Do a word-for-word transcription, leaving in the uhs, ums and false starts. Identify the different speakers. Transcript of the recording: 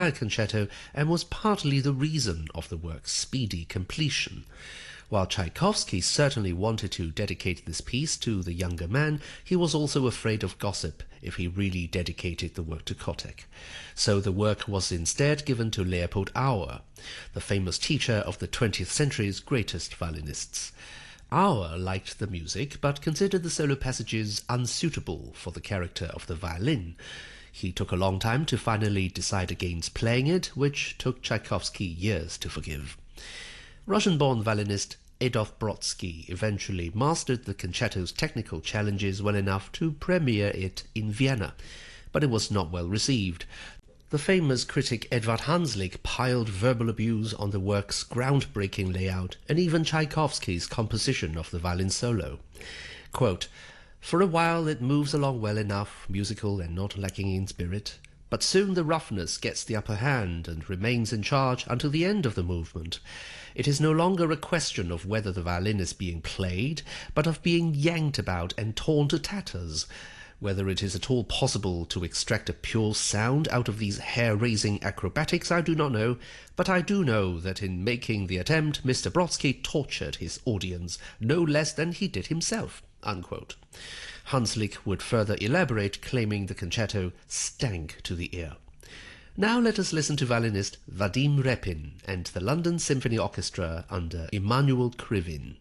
Speaker 1: concerto and was partly the reason of the work's speedy completion. While Tchaikovsky certainly wanted to dedicate this piece to the younger man, he was also afraid of gossip if he really dedicated the work to Kotek. So the work was instead given to Leopold Auer, the famous teacher of the twentieth century's greatest violinists. Auer liked the music, but considered the solo passages unsuitable for the character of the violin. He took a long time to finally decide against playing it, which took Tchaikovsky years to forgive. Russian-born violinist Adolf Brodsky eventually mastered the concerto's technical challenges well enough to premiere it in Vienna, but it was not well received. The famous critic Edvard Hanslick piled verbal abuse on the work's groundbreaking layout and even Tchaikovsky's composition of the violin solo. Quote, "For a while it moves along well enough, musical and not lacking in spirit, but soon the roughness gets the upper hand and remains in charge until the end of the movement. It is no longer a question of whether the violin is being played, but of being yanked about and torn to tatters. Whether it is at all possible to extract a pure sound out of these hair-raising acrobatics I do not know, but I do know that in making the attempt Mister Brodsky tortured his audience no less than he did himself." Unquote. Hanslick would further elaborate, claiming the concerto stank to the ear. Now let us listen to violinist Vadim Repin and the London Symphony Orchestra under Emanuel Krivin.